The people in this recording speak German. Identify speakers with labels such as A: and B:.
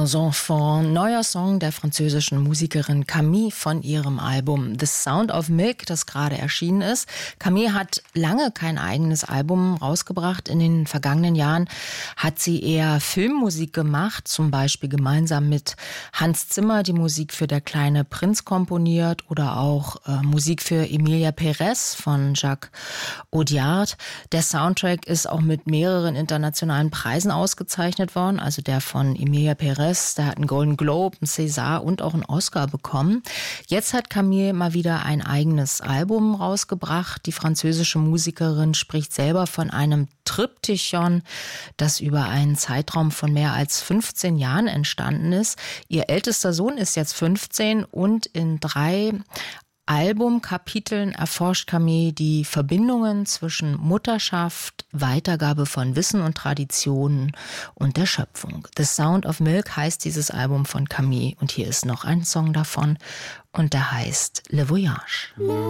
A: Nos Enfants, neuer Song der französischen Musikerin Camille von ihrem Album The Sound of Milk, das gerade erschienen ist. Camille hat lange kein eigenes Album rausgebracht. In den vergangenen Jahren hat sie eher Filmmusik gemacht, zum Beispiel gemeinsam mit Hans Zimmer die Musik für Der kleine Prinz komponiert oder auch Musik für Emilia Pérez von Jacques Audiard. Der Soundtrack ist auch mit mehreren internationalen Preisen ausgezeichnet worden, also der von Emilia Pérez, der hat einen Golden Globe, einen César und auch einen Oscar bekommen. Jetzt hat Camille mal wieder ein eigenes Album rausgebracht. Die französische Musikerin spricht selber von einem Triptychon, das über einen Zeitraum von mehr als 15 Jahren entstanden ist. Ihr ältester Sohn ist jetzt 15 und in 3 Albumkapiteln erforscht Camille die Verbindungen zwischen Mutterschaft, Weitergabe von Wissen und Traditionen und der Schöpfung. The Sound of Milk heißt dieses Album von Camille und hier ist noch ein Song davon und der heißt Le Voyage.